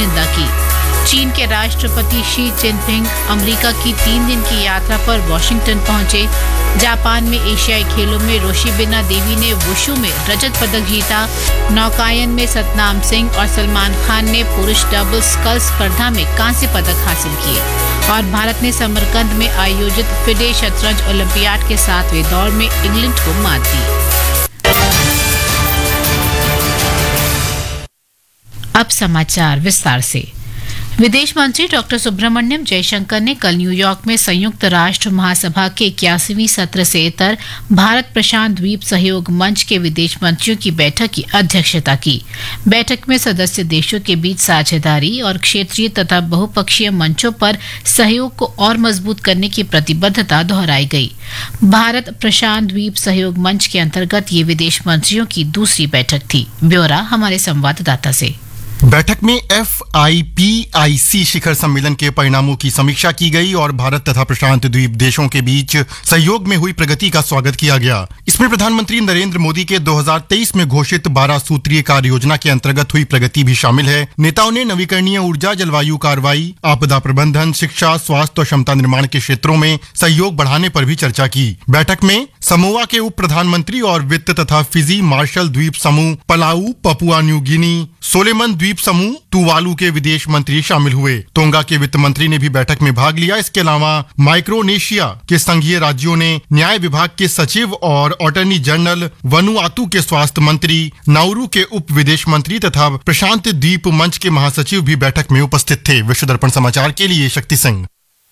निंदा की। चीन के राष्ट्रपति शी जिनपिंग अमेरिका की 3 दिन की यात्रा पर वॉशिंगटन पहुंचे। जापान में एशियाई खेलों में रोशिबिना देवी ने वुशु में रजत पदक जीता। नौकायन में सतनाम सिंह और सलमान खान ने पुरुष डबल स्कल्स स्पर्धा में कांस्य पदक हासिल किए। और भारत ने समरकंद में आयोजित फिडे शतरंज ओलंपियाड के 7वें दौर में इंग्लैंड को मात दी। अब समाचार विस्तार से। विदेश मंत्री डॉक्टर सुब्रमण्यम जयशंकर ने कल न्यूयॉर्क में संयुक्त राष्ट्र महासभा के 81वें सत्र से इतर भारत प्रशांत द्वीप सहयोग मंच के विदेश मंत्रियों की बैठक की अध्यक्षता की। बैठक में सदस्य देशों के बीच साझेदारी और क्षेत्रीय तथा बहुपक्षीय मंचों पर सहयोग को और मजबूत करने की प्रतिबद्धता दोहराई गई। भारत प्रशांत द्वीप सहयोग मंच के अंतर्गत ये विदेश मंत्रियों की दूसरी बैठक थी। ब्यौरा हमारे संवाददाता से। बैठक में FIPIC शिखर सम्मेलन के परिणामों की समीक्षा की गई और भारत तथा प्रशांत द्वीप देशों के बीच सहयोग में हुई प्रगति का स्वागत किया गया। इसमें प्रधानमंत्री नरेंद्र मोदी के 2023 में घोषित 12 सूत्रीय कार्य योजना के अंतर्गत हुई प्रगति भी शामिल है। नेताओं ने नवीकरणीय ऊर्जा, जलवायु कार्रवाई, आपदा प्रबंधन, शिक्षा, स्वास्थ्य और क्षमता निर्माण के क्षेत्रों में सहयोग बढ़ाने पर भी चर्चा की। बैठक में समोआ के उप प्रधानमंत्री और वित्त तथा फिजी मार्शल द्वीप समूह, पलाऊ, पपुआ न्यू गिनी, सोलेमन द्वीप समूह, तुवालू के विदेश मंत्री शामिल हुए। तोंगा के वित्त मंत्री ने भी बैठक में भाग लिया। इसके अलावा माइक्रोनेशिया के संघीय राज्यों ने न्याय विभाग के सचिव और अटॉर्नी जनरल, वनुआतु के स्वास्थ्य मंत्री, नाउरू के उप विदेश मंत्री तथा प्रशांत द्वीप मंच के महासचिव भी बैठक में उपस्थित थे। विश्व दर्पण समाचार के लिए शक्ति सिंह।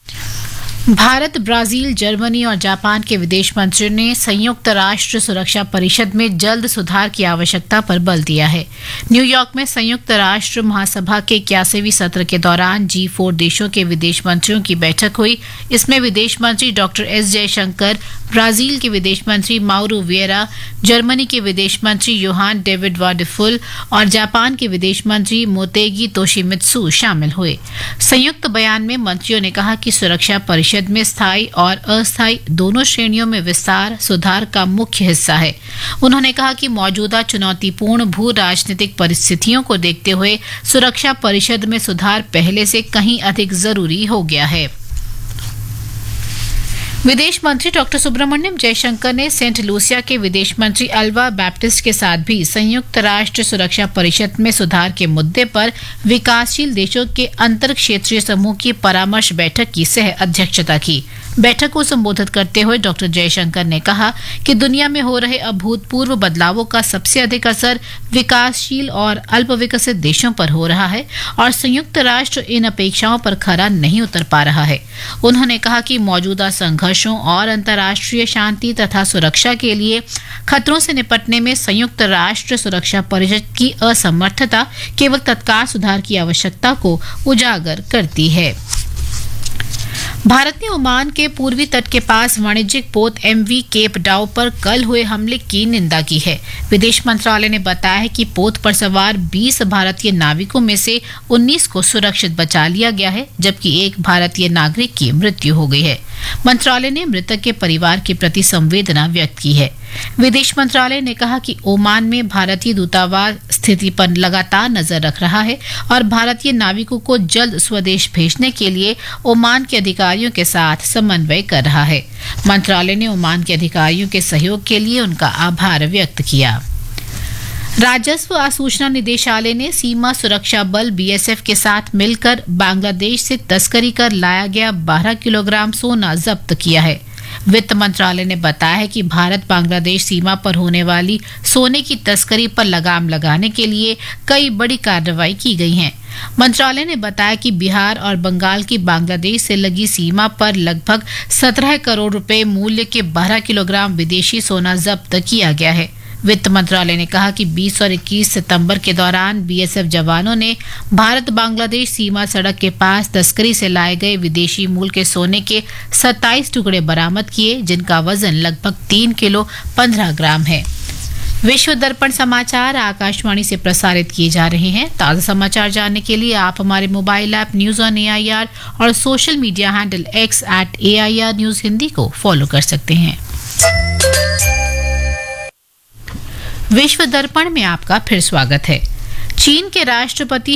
भारत, ब्राजील, जर्मनी और जापान के विदेश मंत्रियों ने संयुक्त राष्ट्र सुरक्षा परिषद में जल्द सुधार की आवश्यकता पर बल दिया है। न्यूयॉर्क में संयुक्त राष्ट्र महासभा के 81वें सत्र के दौरान G4 देशों के विदेश मंत्रियों की बैठक हुई। इसमें विदेश मंत्री डॉक्टर S जयशंकर, ब्राजील के विदेश मंत्री माउरो विएरा, जर्मनी के विदेश मंत्री योहान डेविड वाडेफुल और जापान के विदेश मंत्री मोतेगी तोशिमित्सु शामिल हुए। संयुक्त बयान में मंत्रियों ने कहा कि सुरक्षा परिषद में स्थायी और अस्थायी दोनों श्रेणियों में विस्तार सुधार का मुख्य हिस्सा है। उन्होंने कहा कि मौजूदा चुनौतीपूर्ण भू राजनीतिक परिस्थितियों को देखते हुए सुरक्षा परिषद में सुधार पहले से कहीं अधिक जरूरी हो गया है। विदेश मंत्री डॉक्टर सुब्रमण्यम जयशंकर ने सेंट लूसिया के विदेश मंत्री अल्वा बैप्टिस्ट के साथ भी संयुक्त राष्ट्र सुरक्षा परिषद में सुधार के मुद्दे पर विकासशील देशों के अंतर क्षेत्रीय समूह की परामर्श बैठक की सह अध्यक्षता की। बैठक को संबोधित करते हुए डॉक्टर जयशंकर ने कहा कि दुनिया में हो रहे अभूतपूर्व बदलावों का सबसे अधिक असर विकासशील और अल्प विकसित देशों पर हो रहा है और संयुक्त राष्ट्र इन अपेक्षाओं पर खरा नहीं उतर पा रहा है। उन्होंने कहा कि मौजूदा संघर्षों और अंतर्राष्ट्रीय शांति तथा सुरक्षा के लिए खतरों से निपटने में संयुक्त राष्ट्र सुरक्षा परिषद की असमर्थता केवल तत्काल सुधार की आवश्यकता को उजागर करती है। भारत ने ओमान के पूर्वी तट के पास वाणिज्यिक पोत MV केप डाउ पर कल हुए हमले की निंदा की है। विदेश मंत्रालय ने बताया है कि पोत पर सवार 20 भारतीय नाविकों में से 19 को सुरक्षित बचा लिया गया है, जबकि एक भारतीय नागरिक की मृत्यु हो गई है। मंत्रालय ने मृतक के परिवार के प्रति संवेदना व्यक्त की है। विदेश मंत्रालय ने कहा कि ओमान में भारतीय दूतावास स्थिति पर लगातार नजर रख रहा है और भारतीय नाविकों को जल्द स्वदेश भेजने के लिए ओमान के अधिकारियों के साथ समन्वय कर रहा है। मंत्रालय ने ओमान के अधिकारियों के सहयोग के लिए उनका आभार व्यक्त किया। राजस्व आसूचना निदेशालय ने सीमा सुरक्षा बल BSF के साथ मिलकर बांग्लादेश से तस्करी कर लाया गया 12 किलोग्राम सोना जब्त किया है। वित्त मंत्रालय ने बताया है कि भारत बांग्लादेश सीमा पर होने वाली सोने की तस्करी पर लगाम लगाने के लिए कई बड़ी कार्रवाई की गई है। मंत्रालय ने बताया कि बिहार और बंगाल की बांग्लादेश से लगी सीमा पर लगभग 17 करोड़ रुपए मूल्य के 12 किलोग्राम विदेशी सोना जब्त किया गया है। वित्त मंत्रालय ने कहा कि 20 और 21 सितंबर के दौरान BSF जवानों ने भारत बांग्लादेश सीमा सड़क के पास तस्करी से लाए गए विदेशी मूल के सोने के 27 टुकड़े बरामद किए, जिनका वजन लगभग 3 किलो 15 ग्राम है। विश्व दर्पण समाचार आकाशवाणी से प्रसारित किए जा रहे हैं। ताज़ा समाचार जानने के लिए आप हमारे mobile app news on AIR और social media handle X @AIR News Hindi को फॉलो कर सकते हैं। विश्व दर्पण में आपका फिर स्वागत है। चीन के राष्ट्रपति